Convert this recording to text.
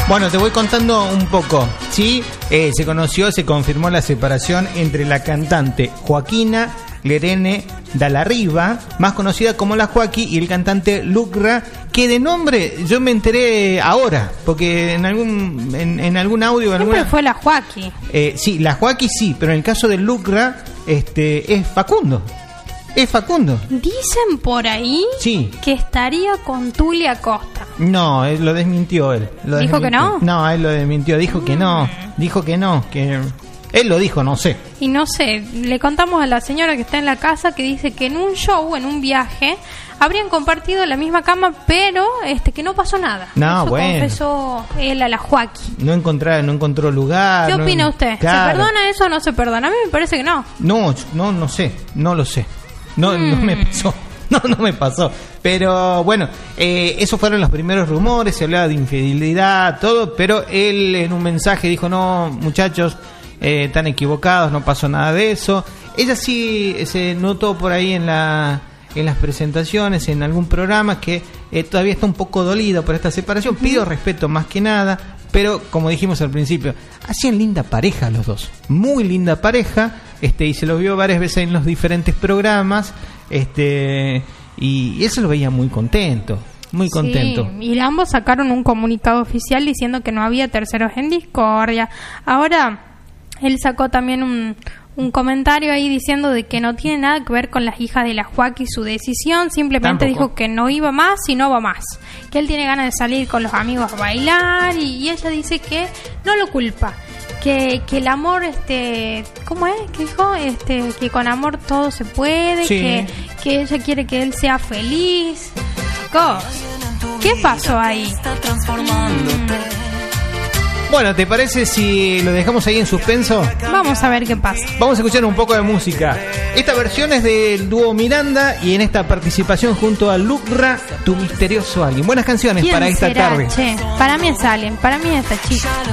Bueno, te voy contando un poco. Sí, se confirmó la separación entre la cantante Joaquina Lerene Dallarriba, más conocida como la Joaquí, y el cantante Lucra, que de nombre yo me enteré ahora, porque en algún audio... Siempre fue la Joaquí. Sí, la Joaquí sí, pero en el caso de Lucra es Facundo. Es Facundo. Dicen por ahí que estaría con Tulia Costa. No, él lo desmintió él. ¿Dijo que no? No, él lo desmintió. Dijo que no. Dijo que no. Que él lo dijo, no sé. Y no sé, le contamos a la señora que está en la casa que dice que en un show, en un viaje, habrían compartido la misma cama, pero que no pasó nada. No, eso bueno. Confesó él a la Joaquí. No encontró lugar. ¿Qué opina usted? Claro. ¿Se perdona eso o no se perdona? A mí me parece que no. No sé. No lo sé. No me pasó. No me pasó. Pero bueno, esos fueron los primeros rumores. Se hablaba de infidelidad, todo. Pero él en un mensaje dijo: no, muchachos, están equivocados, no pasó nada de eso. Ella sí se notó por ahí en las presentaciones, en algún programa, que todavía está un poco dolida por esta separación. Pido respeto más que nada. Pero como dijimos al principio, hacían linda pareja los dos, muy linda pareja, y se los vio varias veces en los diferentes programas, y eso lo veía muy contento, muy contento. Sí, y ambos sacaron un comunicado oficial diciendo que no había terceros en discordia. Ahora él sacó también un comentario ahí diciendo de que no tiene nada que ver con las hijas de la Joaquí su decisión, simplemente dijo que no iba más y no va más, que él tiene ganas de salir con los amigos a bailar, y ella dice que no lo culpa, que el amor, ¿cómo es? ¿Qué dijo? Que con amor todo se puede, que ella quiere que él sea feliz. ¿Qué pasó ahí? Bueno, ¿te parece si lo dejamos ahí en suspenso? Vamos a ver qué pasa. Vamos a escuchar un poco de música. Esta versión es del dúo Miranda, y en esta participación junto a Lucra, Tu Misterioso Alguien. Buenas canciones para esta tarde. Para mí es Allen, para mí es esta chica.